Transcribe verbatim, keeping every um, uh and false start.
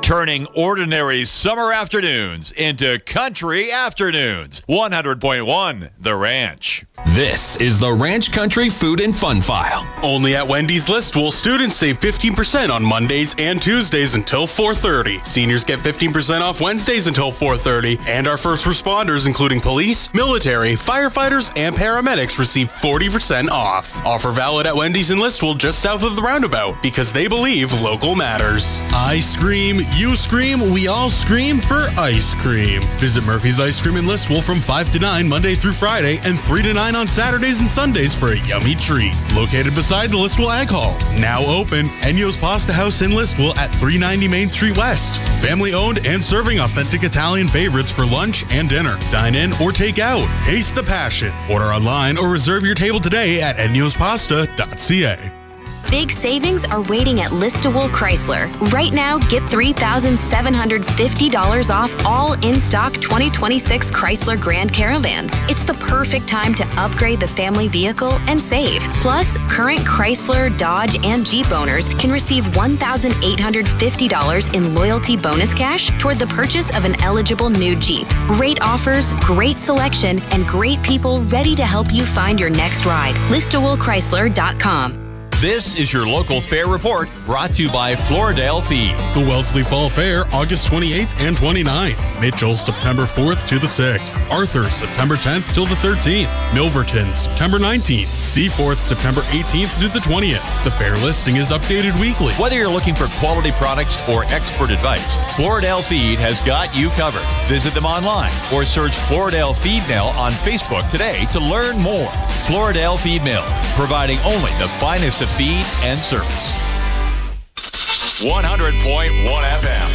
turning ordinary summer afternoons into country afternoons. one hundred point one The Ranch. This is the Ranch Country Food and Fun File. Only at Wendy's Listowel, students save fifteen percent on Mondays and Tuesdays until four thirty. Seniors get fifteen percent off Wednesdays until four thirty. And our first responders, including police, military, firefighters, and paramedics, receive forty percent off. Offer valid at Wendy's in Listowel, just south of the roundabout, because they believe local matters. I scream, you scream, we all scream for ice cream. Visit Murphy's Ice Cream in Listowel from five to nine Monday through Friday and three to nine on Saturdays and Sundays for a yummy treat. Located beside the Listowel Ag Hall. Now open, Ennio's Pasta House in Listowel at three ninety Main Street West. Family owned and serving authentic Italian favorites for lunch and dinner. Dine in or take out. Taste the passion. Order online or reserve your table today at ennios pasta dot c a. Big savings are waiting at Listowel Chrysler. Right now, get three thousand seven hundred fifty dollars off all in-stock twenty twenty-six Chrysler Grand Caravans. It's the perfect time to upgrade the family vehicle and save. Plus, current Chrysler, Dodge, and Jeep owners can receive one thousand eight hundred fifty dollars in loyalty bonus cash toward the purchase of an eligible new Jeep. Great offers, great selection, and great people ready to help you find your next ride. Listowel Chrysler dot com. This is your local fair report brought to you by Floridale Feed. The Wellesley Fall Fair, August twenty-eighth and twenty-ninth. Mitchell, September fourth to the sixth. Arthur, September tenth till the thirteenth. Milverton, September nineteenth. Seaforth, September eighteenth to the twentieth. The fair listing is updated weekly. Whether you're looking for quality products or expert advice, Floridale Feed has got you covered. Visit them online or search Floridale Feed Mill on Facebook today to learn more. Floridale Feed Mill, providing only the finest of feeds and service. one hundred point one F M.